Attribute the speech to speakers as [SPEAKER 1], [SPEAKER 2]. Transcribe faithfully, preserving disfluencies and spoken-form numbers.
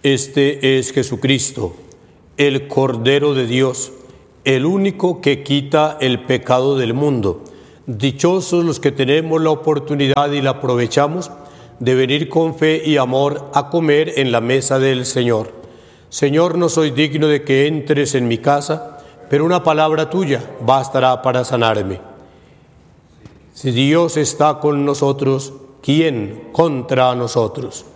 [SPEAKER 1] Este es Jesucristo, el Cordero de Dios, el único que quita el pecado del mundo. Dichosos los que tenemos la oportunidad y la aprovechamos de venir con fe y amor a comer en la mesa del Señor. Señor, no soy digno de que entres en mi casa, pero una palabra tuya bastará para sanarme. Si Dios está con nosotros, ¿quién contra nosotros?